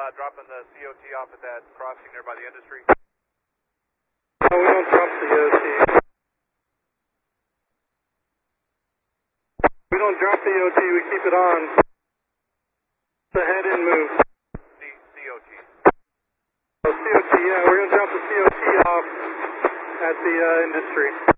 dropping the COT off at that crossing there by the industry? No, we don't drop the OT. We don't drop the OT, we keep it on. It's a head-in move. COT. Oh, COT, yeah, we're going to drop the COT off at the industry.